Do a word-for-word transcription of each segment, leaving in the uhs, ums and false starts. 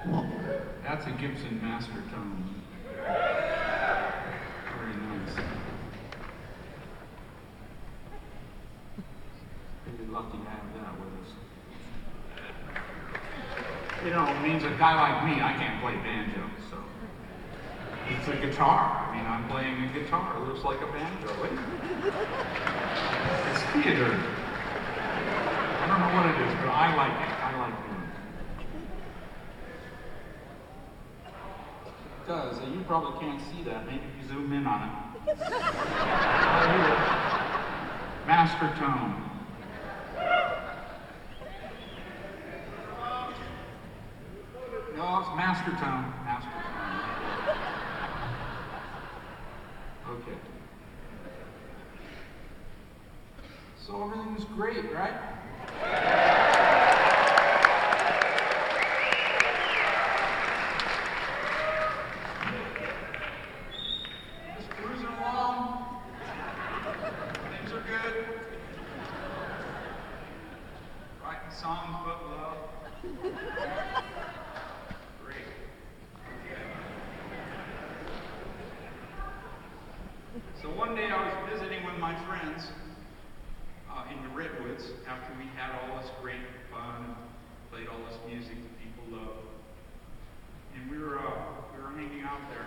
That's a Gibson Master Tone. Very nice. Pretty lucky to have that with us. You know, it means a guy like me, I can't play banjo, so. It's a guitar. I mean, I'm playing a guitar. It looks like a banjo. Wait. It's theater. I don't know what it is, but I like it. I like doing it. It does. And you probably can't see that. Maybe if you zoom in on it. Master tone. No, it's master tone. Master tone. Okay. So everything's great, right? Just cruising along. Things are good. Writing songs about love. Great. So one day I was visiting with my friends uh, in the Redwoods after we had all this great fun and played all this music that people love. And we were, uh, we were hanging out there.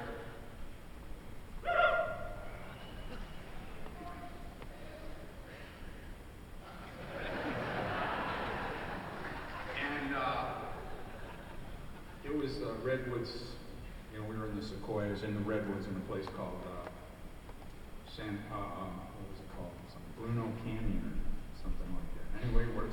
And uh, it was uh, Redwoods, you know, we were in the Sequoias, in the Redwoods in a place called uh, San, uh, um, what was it called? Some Bruno Canyon or something like that. Anyway, where